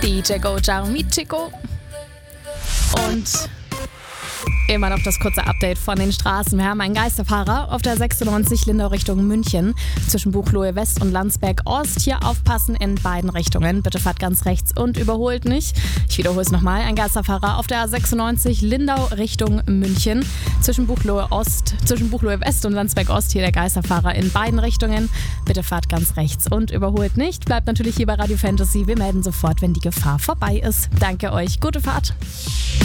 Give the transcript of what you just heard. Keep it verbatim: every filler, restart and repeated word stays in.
D J Goja mit Chico. Und immer noch das kurze Update von den Straßen. Wir haben einen Geisterfahrer auf der sechsundneunzig Lindau Richtung München zwischen Buchloe West und Landsberg Ost. Hier aufpassen in beiden Richtungen. Bitte fahrt ganz rechts und überholt nicht. Ich wiederhole es nochmal. Ein Geisterfahrer auf der sechsundneunzig Lindau Richtung München zwischen Buchloe Ost, zwischen Buchloe West und Landsberg Ost. Hier der Geisterfahrer in beiden Richtungen. Bitte fahrt ganz rechts und überholt nicht. Bleibt natürlich hier bei Radio Fantasy. Wir melden sofort, wenn die Gefahr vorbei ist. Danke euch. Gute Fahrt.